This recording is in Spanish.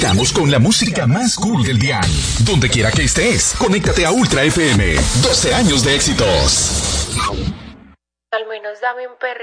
conectamos con la música más cool del dial. Donde quiera que estés, conéctate a Ultra FM. 12 años de éxitos. Al menos dame un perreo.